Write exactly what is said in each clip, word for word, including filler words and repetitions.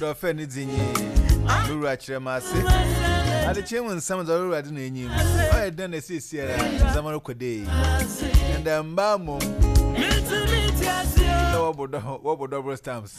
do fe ni dzinyi luru akire ma se ade chemu nsam za luru ade na enyim o e dan na sisiera zamaro kode and mba mom no obodo obodo stamps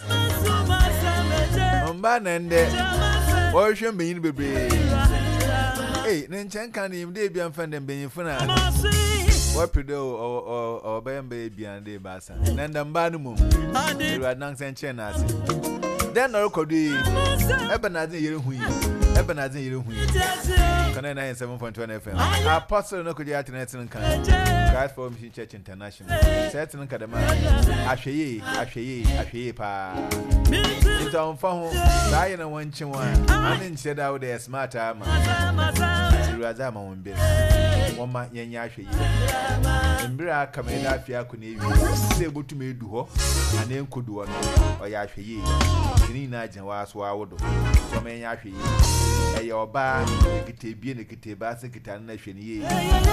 mba na nde o hwe mbenyin bebre eh ne nchan kan im de bia mfa ndem benyin funa what pedo o o o bembe bia de basa na mba no mom luru adan senche na ase then no kodi ebe na adin yere hu yi ebe na adin yere hu yi kana ninety-seven point one F M apostle no kodi atenet nkan God for Mission Church International set nkan da ma ahweye ahweye ahweye pa ito on fa ho sai na wanchin wa anin che da wo de smart ama ruaza ma won be woma yenya ahweye mbira kamera afia ko na ewi se botum edu ho ana enkodu ho no oya ahweye ni na agyanwa so awodo so menya ahweye eye oba ekitebie ne kiteba se kitan na hwe ne ye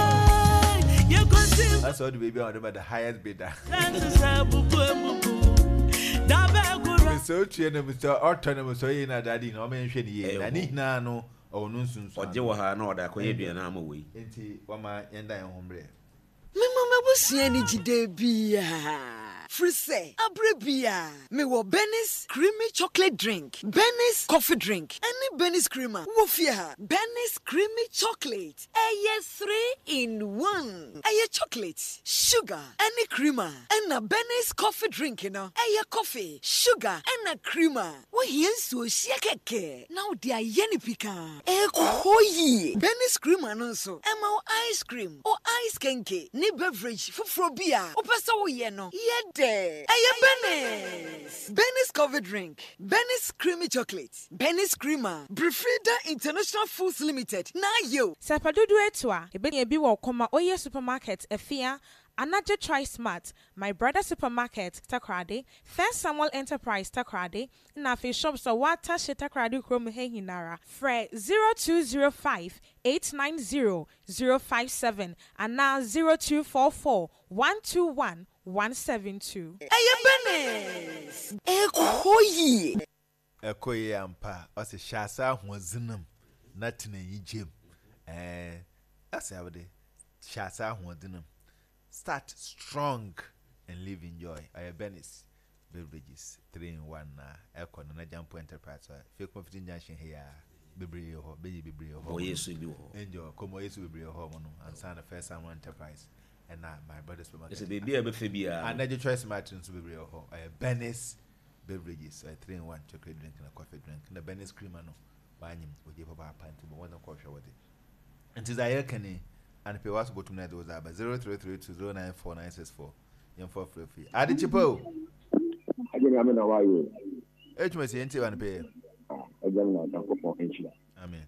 that's all the baby on the highest bidder so tue ne Mister Autonomous so ye na daddy na o men hwe ne ye na ni na no o no nsunsu oje wo ha na oda koye dua na ama wei enti wama yenda en hombre me mama busia ni jide bia Frise, Abrebia, me wo Benny's creamy chocolate drink, Benny's coffee drink, any Benny's creamer, Wofia, Benny's creamy chocolate, aye three in one, aye chocolate, sugar, any creamer, and a Benny's coffee drink, you know, aye coffee, sugar, and a creamer. Wo hien so siakeke, now dia yeni pika, e koyi, Benny's creamer no so, ema ice cream, or ice kenke, ni beverage, fufrobia, o pesa wo ye no, ye Hey, Benny's. Benny's coffee drink. Benny's creamy chocolate. Benny's creamer. Brifrida International Foods Limited. Na yo. Sapadudu etwa. Ebe ebi wo koma oye supermarket efia. Anaje Try Smart, My Brother Supermarket, Takrade, First Samuel Enterprise, Takrade, Nafi Shops, so what Tasha Takrade Chrome Hinara, Fre zero two zero five eight nine zero zero five seven, and now zero two four four one two one one seven two. Ayabenes! Ekoyi! Ekoyi ampa, ose shasa huazinum, nothing in Jim. Eh, that's how they shasa huazinum. Start strong and live in joy. I Benny's beverages three in one na Econ na Jump Enterprise. Fake fifteen junction here. Bibri ho, baby bibri ho. Oh yes we do. Enjoy. Come yes we bibri ho no. And sign the first Samuel Enterprise. And now my brother's supermarket. It's a baby a befibia. And Anaje Try Smart to bibri ho. I Benny's beverages three in one chocolate drink and a coffee drink. And the Benny's creamer no. Banyim we give up our pint to one coffee with it. And tis I can and pay was about to net was about zero three three two zero nine four nine six four. Young for free free. Adi Chipo. I didn't have no why you. H M C N T one pay. I don't know that for inch. Amen.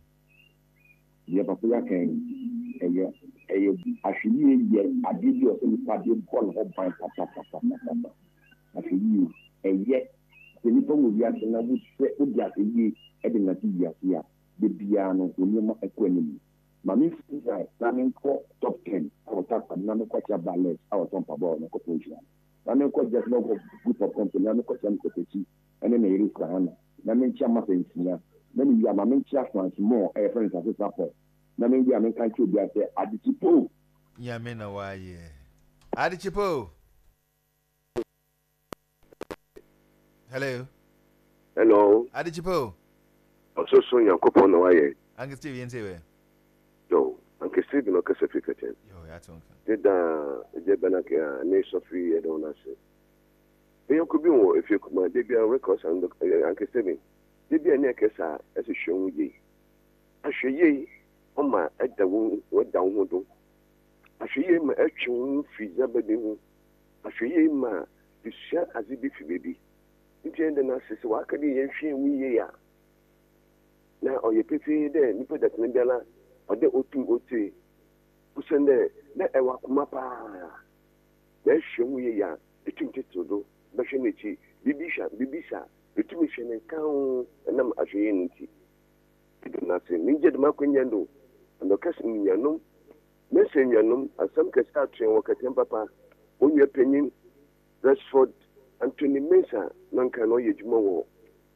Yeah, but we can. Eh, eh, actually, yeah, I did you a party call her by papa, papa, papa. Actually, eh, yet the people will be asking, I would say, would just a year, Eddie Natia here, the piano, the name of equanimity. Mami Fisa, Namin Court top ten, our top and Namin Quacha Ballet, our top about the corporation. Namin Court just no group of company, Namin Court and Cotechi, and then a risk Hana. Namin Chama Sensia, then you are Mamin Chafans more, a friend as a support. Namin Yamin country, they are there at the Chipo. Yamina, why, yeah. Adi Chipo. Hello. Hello. Adi Chipo. Also, soon your coupon, no way. Uncle Steve, you say, Yo, Uncle Steve, no Cassificate. Yo, that's okay. Did the Jebanaka, nation of free, I don't know. You could be more if you could, my baby, records and Uncle Steve. Did be a neckasa as a show ye. I show ye on my at the wound, what down would do. I show ye my action, freezer, but I show ye my, you share as if baby. It's the nurses, what can you share we ya? Now, or you pity there, you put that Nigella. Ode otu otu usende na ewa kumapa na hwemu ye ya etunteto do be hwe nechi bibisha bibisha etumi hwe ne kan na ahwe nti na se ninje de makwenya ndo ndo kasi nyanom mese nyanom asam kasa atwen wakatem papa onye panyin Rashford Anthony Mensah nanka no ye djuma wo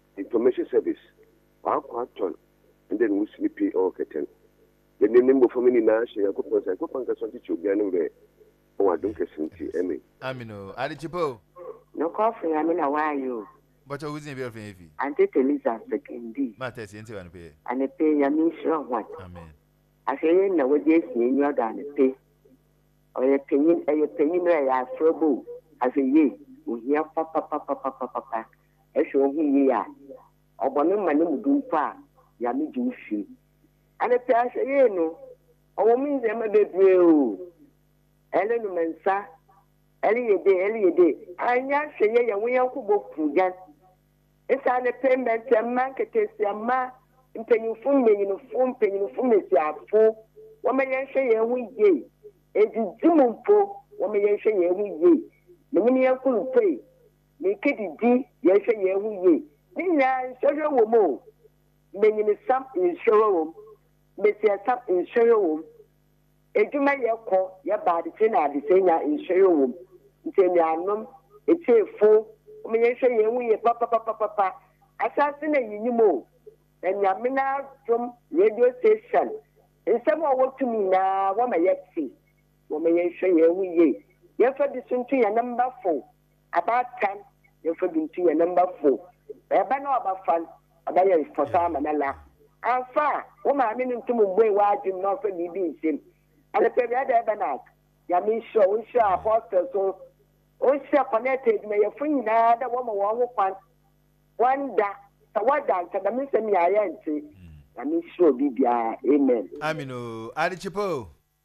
information service wa kwaton and then we sleepy or keten the name of family na she ko ponsa ko panka so ti chobia no be o adun kesinti emi amino adichipo no coffee I mean why you but who's in your family Auntie Teresa Sekendi matters into an pay and a pay ya me sure what amen I say na we dey see you than pay or a penny a penny no ya trouble as a ye we hear papa papa papa papa e show hu ya obono mane mudum pa ya me ju fi and a pay I say ye no o mi ze ma bebre o ele no mensa ele ye de ele ye de anya hwe ye we yankubo kugan esa ne payment man ketesi ama mpenyinfo mpenyinfo mpenyinfo mesiafo wo me yen hwe ye hu ye ejijimumpo wo me yen hwe ye hu ye menyi ye kuru pay me kedidi ye hwe ye hu ye ninya hwe wo mo menyi sam insure wo mesia sam insure wo ejuma ye ko ye ba de na de senya insure wo ntenya anom etefo me yen hwe ye hu ye papa papa papa asase na yinyimo enyamina from radio station nsem a wotumi na wo ma yeti wo me yen hwe ye hu ye ye fa di suntu ye number four about ten ye fa di suntu ye number four e ba na obafan aba ye fosa manala afa wo ma me ntumu mwe wajin no fa bibi nsem ale pe ya da banak ya mi show we show apostle so o show connected me ye fun na da wo ma wo ho kwan wanda tawada kada mi se mi ayanti na mi show bibia amen amino adichipo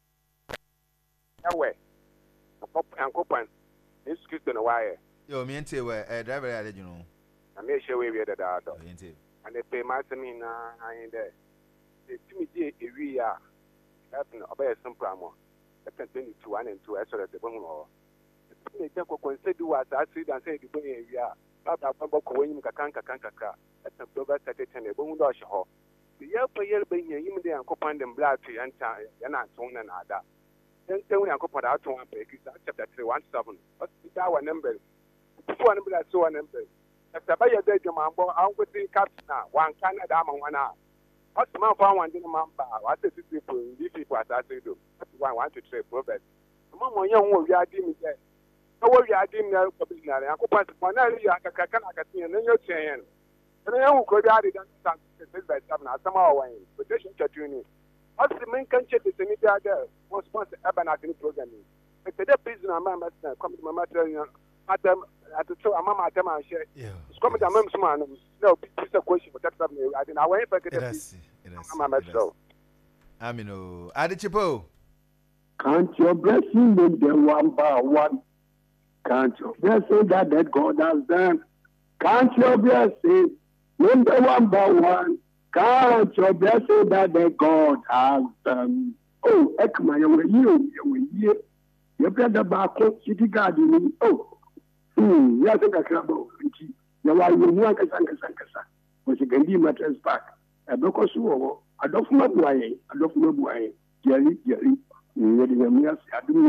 ewe pop ankopan excuse no why yo mi ente we eh driver ya de no na me share we we da da do ente and the pay my me na ayin there the timi die ewi ya happen obey simple amo that twenty-two and two so that the bon ho the take ko consider was as and say the bon ewi ya baba baba ko wanyim kakanka kanka at the global certain e bon do ho the year per year ben yim de ankopan dem black anta yana ton na ada then then we ankopan da ton am pe chapter three one seven what that one number before number so one number after by the jamambo anko tin captain one Canada man wana what man for one din man ba what the people these people as I say do one want to trade proverbs mama mo yan wo wi adi mi say no wo wi adi mi na ko bi na ankopan mo na ri ya kaka na katin na nyo chen and I will go there and by seven as some hour in quotation chatuni. What's the main country is any other one sponsor urban academy programming? But the prisoner mamma come to my material at them at the two a mamma them and share. It's coming to mom's man. No, it's a question for that. I didn't know if I could have Amino Adichipo. Count your blessing in the one by one. Count your blessing that, that God has done. Count your blessing. Number one by one, count your blessing that the God has done. Oh, Ekma, you were you, you were here. You played the back, city garden. Oh, hmm, yes, I can't go. You are you want to sank a sankasa, which you can be mattress back. A book or so, I don't know why, I don't know why. Jerry, Jerry. Amen.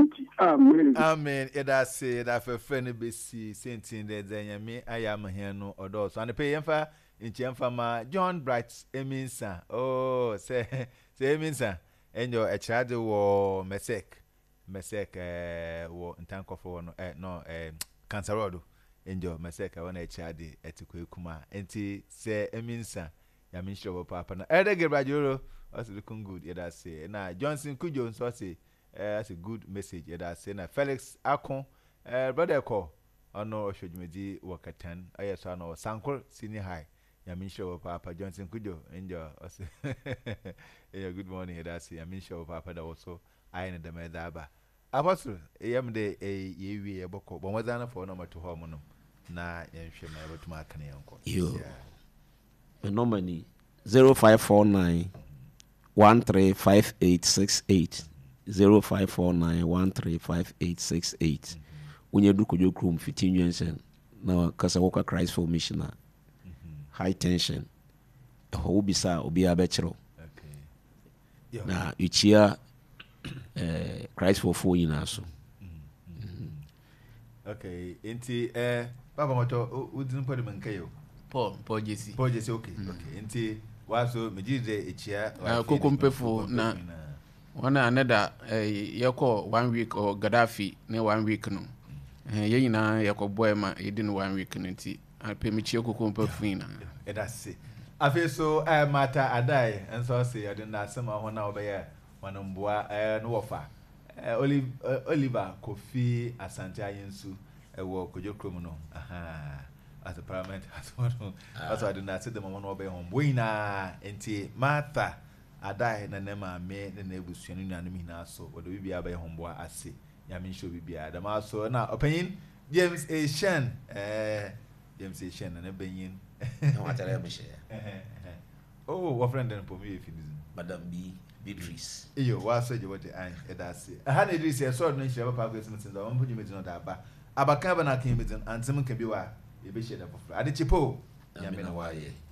It has said that for friendly B C, Saintin, the me, I am here no or those. And the pay for in Chamfama, John Bright, Eminsa. Oh, say, say, Eminsa, and your a child war, Mesek, Mesek, war in tank of one, no, eh, Cancerodo, and your Mesek, I want a child at Kuma, and say, Eminsa, Yamin show papa. Edgar Bajuro. That's looking good. Yeah, that's it. Now Johnson Kujo, so I say, uh, that's a good message. Yeah, that's it. Now Felix Akon, uh, brother call. I know should me di work at ten. I yes I know Sankor senior high. Yeah, mean show Papa Johnson Kujo. Enjoy. Yeah, good morning. Yeah, that's it. I mean show Papa that also I in the medaba. Apostle, I am the a ye a boko. But was for number two hormonum. Na yeah, she may have to mark any uncle. You, the nominee zero five four nine. One three five eight six eight zero five four nine one three five eight six eight. When you do kujo krum fifteen years now, kasa woka Christ for missioner high tension. Ho bisa obi abechero. Okay. Na uchia eh Christ for four years so. Okay. Inti eh baba moto udin podi mankayo. Paul Paul Jesse Paul Jesse okay okay nti waso mejide echia Koko Mpefo na wana another yako one week or Gaddafi ne one week no eh ye nyina yako boy ma yedi no one week no nti apemichie Koko Mpefo ina e da se afi so eh mata adai enso se yodi na asema ho na obeya wanomboa eh no wofa Oliver Oliver Kofi Asante Ayensu ewo Kojokrom no aha at the parliament as one as I did not say the mama no be home boina enti mata adai na nema me na nebusuanu nanu mi na so wo do bibia be home boa ase ya me show bibia da ma so na opinion James A Shen eh James A Shen na benyin no atare be share oh what friend den po me finish Madam B Beatrice iyo wa so je what an e da se ha na Idris e so no nhire papa go smith da won podi medino da ba abaka ba na kan medin antem kan bi wa ebe share da fofo ade chipo ya me na wa ye